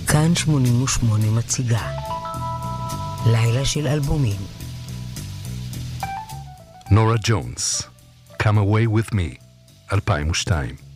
כאן 88 מציגה לילה של אלבומים. נורה ג'ונס, Come Away With Me, 2002.